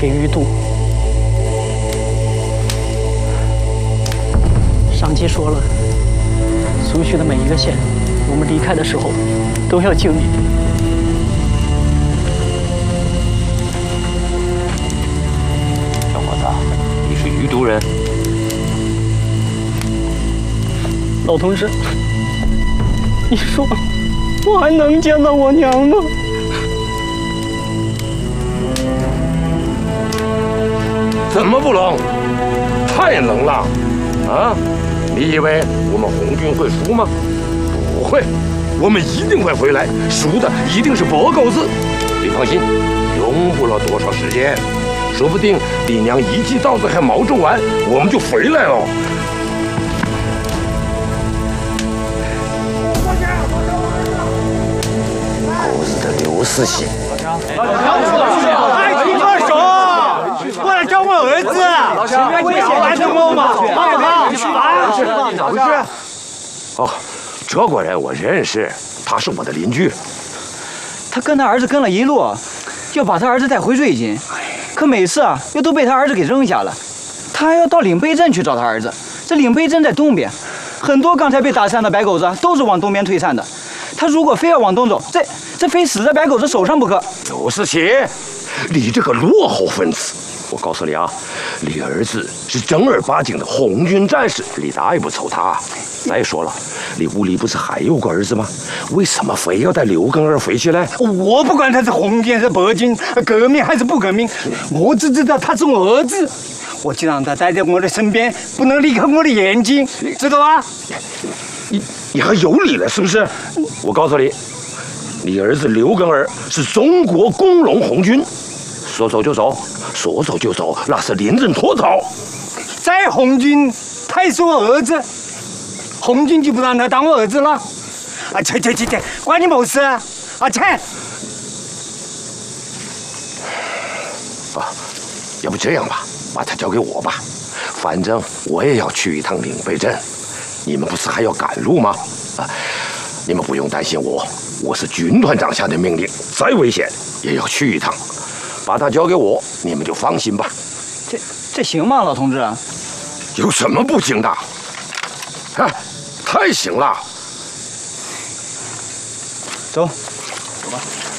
陪鱼渡。上级说了，苏区的每一个县，我们离开的时候都要敬礼。 小伙子，你是鱼都人？ 老同志，你说我还能见到我娘吗？ 怎么不能？太能了！啊，你以为我们红军会输吗？不会，我们一定会回来，输的一定是白狗子。你放心，用不了多少时间，说不定你娘一记刀子还没中完，我们就回来了。狗日的刘四喜！ 快去放手！过来找我儿子！老乡，危险，拦着我嘛！好不好？ 不是。哦，这个人我认识，他是我的邻居。 他跟他儿子跟了一路，要把他儿子带回瑞金，可每次啊又都被他儿子给扔下了。他还要到岭北镇去找他儿子，这岭北镇在东边，很多刚才被打散的白狗子都是往东边退散的。他如果非要往东走，这非死在白狗子手上不可。 刘四喜，你这个落后分子！我告诉你啊，你儿子是正儿八经的红军战士，你大也不凑他。再说了，你屋里不是还有个儿子吗？为什么非要带刘根儿回去呢？ 我不管他是红军是白军，革命还是不革命，我只知道他是我儿子。我就让他待在我的身边，不能离开我的眼睛，知道吧？ 你还有理了是不是？我告诉你，你儿子刘根儿是中国工农红军，说走就走，说走就走，那是临阵脱逃。 在红军，他也是我儿子，红军就不让他当我儿子了。啊，去，关你某事啊！啊，去！ 啊，要不这样吧，把他交给我吧，反正我也要去一趟岭北镇。你们不是还要赶路吗？啊，你们不用担心我，我是军团长下的命令，再危险也要去一趟。把他交给我，你们就放心吧。 这行吗，老同志？ 有什么不行的？哎，太行了。 走吧。